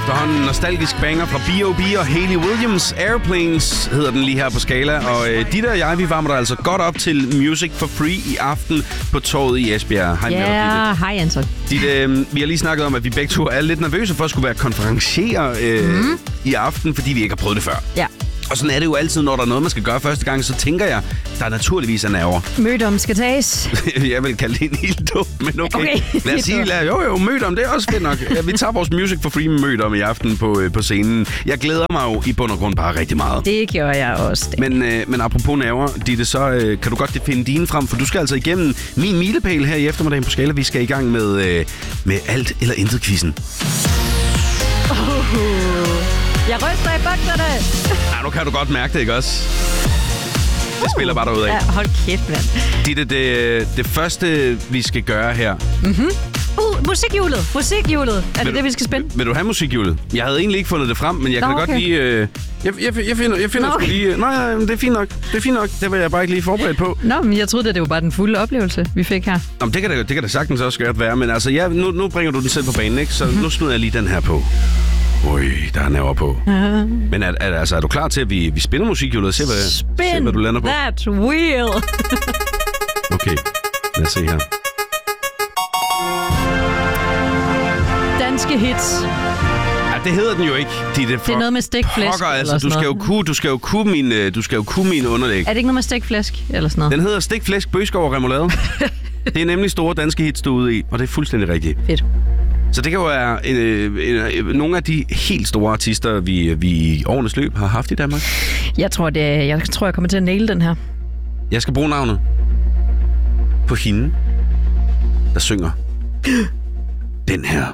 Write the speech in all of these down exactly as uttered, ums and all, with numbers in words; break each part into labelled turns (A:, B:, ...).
A: efterhånden nostalgisk banger fra B O B og Hayley Williams. Airplanes hedder den lige her på Skala. Og øh, Ditte og jeg, vi varmer dig altså godt op til Music for Free i aften på torvet i Esbjerg. Hej
B: ja,
A: med dig, Ditte.
B: hej Anton.
A: Ditte, øh, vi har lige snakket om, at vi begge to er lidt nervøse for at skulle være konferencier øh, mm. i aften, fordi vi ikke har prøvet det før.
B: Ja.
A: Og sådan er det jo altid, når der er noget, man skal gøre første gang, så tænker jeg, der er naturligvis er nerver.
B: Mødom skal tages.
A: Jeg vil kalde det en helt dum, men okay.
B: okay.
A: Lad os sige, lad, jo jo, mødom, det er også fedt nok. Ja, vi tager vores Music for Free mødom i aften på, øh, på scenen. Jeg glæder mig jo i bund og grund bare rigtig meget.
B: Det gjorde jeg også. Det.
A: Men, øh, men apropos nerver, Ditte, så øh, kan du godt finde dine frem, for du skal altså igennem min milepæl her i eftermiddagen på Skala. Vi skal i gang med, øh, med alt eller intet quizzen.
B: Uh. Jeg ryster i bukserne.
A: Ja, nu kan du godt mærke det, ikke også? Jeg spiller bare derudad.
B: Ja, hold kæft, mand.
A: Ditte, det, det første, vi skal gøre her...
B: Mhm. Uh, musikhjulet. Musikhjulet. Er det
A: vil
B: det, vi skal spænde?
A: Vil, vil du have musikhjulet? Jeg havde egentlig ikke fundet det frem, men jeg
B: Nå,
A: kan
B: okay.
A: godt lige... Øh, jeg, jeg, jeg finder, jeg finder
B: Nå, okay.
A: sgu lige... Nej, nej, det er fint nok. Det er fint nok. Det var jeg bare ikke lige forberedt på.
B: Nå, men jeg troede, at det var bare den fulde oplevelse, vi fik her.
A: Nå, det kan da, det kan da sagtens også godt være, men altså, ja, nu, nu bringer du den selv på banen, ikke? Så mm-hmm. nu smider jeg lige den her på. Ui, der er nerver på. Uh-huh. Men er, er, altså, er du klar til, at vi, vi spiller musikhjulet og se, hvad, se, hvad du lander på?
B: That wheel.
A: Okay, lad os se her.
B: Danske hits.
A: Ja, det hedder den jo ikke. De, det,
B: det er noget med stikflæsk
A: pokker, altså,
B: eller
A: du
B: sådan
A: skal jo kunne, du skal jo kunne min, du skal jo kunne min underlæg.
B: Er det ikke noget med stikflæsk eller sådan noget?
A: Den hedder Stikflæsk, Bøgskov og Remoulade. Det er nemlig store danske hits, du er ude i, og det er fuldstændig rigtigt.
B: Fedt.
A: Så det kan jo være øh, øh, nogle af de helt store artister, vi, vi i årenes løb har haft i Danmark.
B: Jeg tror, det, jeg tror, jeg kommer til at naile den her.
A: Jeg skal bruge navnet på hende, der synger den her.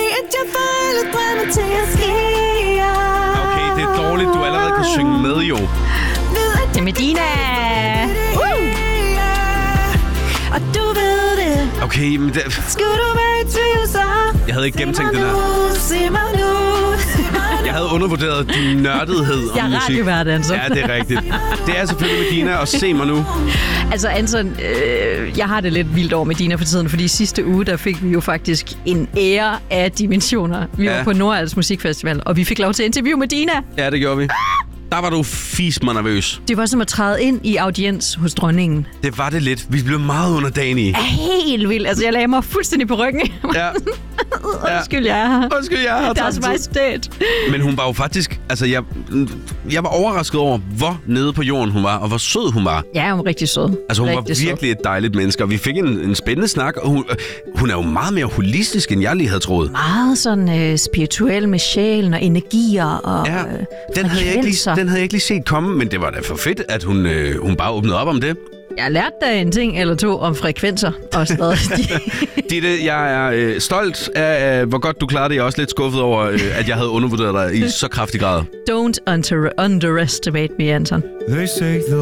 A: Okay, det er dårligt, du allerede kan synge med, jo.
B: Det er Medina. Uh! Og du ved det.
A: Okay, men det...
B: Skulle du være i tvivl, så...
A: Jeg havde ikke gennemtænkt den her. Jeg havde undervurderet din nørdethed om
B: jeg
A: musik.
B: Jeg er radiovært, Anton.
A: Ja, det er rigtigt. Det er selvfølgelig Medina, og se mig nu.
B: Altså, Anton, øh, jeg har det lidt vildt over Medina for tiden, fordi sidste uge, der fik vi jo faktisk en ære af dimensioner. Vi ja. var på Nordals Musikfestival, og vi fik lov til at interviewe Medina.
A: Ja, det gjorde vi. Der var du fismer nervøs.
B: Det var som at træde ind i audiens hos dronningen.
A: Det var det lidt. Vi blev meget underdanige.
B: Ja, helt vildt. Altså, jeg lagde mig fuldstændig på ryggen.
A: Ja.
B: Undskyld, jeg er her.
A: Undskyld, jeg er her.
B: Deres majestæt.
A: Men hun var jo faktisk... Altså, jeg, jeg var overrasket over, hvor nede på jorden hun var, og hvor sød hun var.
B: Ja, hun var rigtig sød.
A: Altså, hun
B: rigtig
A: var virkelig
B: sød.
A: et dejligt menneske, og vi fik en, en spændende snak, og hun, hun er jo meget mere holistisk, end jeg lige havde troet.
B: Meget sådan øh, spirituel med sjælen og energier og
A: ja,
B: øh,
A: den havde, jeg ikke lige, den havde jeg ikke lige set komme, men det var da for fedt, at hun, øh, hun bare åbnede op om det.
B: Jeg har lært dig en ting eller to om frekvenser og stadig.
A: Ditte, jeg er øh, stolt af, øh, hvor godt du klarede det. Jeg er også lidt skuffet over, øh, at jeg havde undervurderet dig i så kraftig grad.
B: Don't under- underestimate me, Anton.
C: They say the